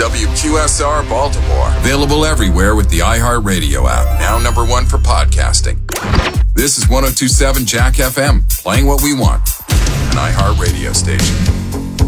WQSR Baltimore. Available everywhere with the iHeartRadio app. Now number one for podcasting. This is 102.7 Jack FM. Playing what we want. An iHeartRadio station.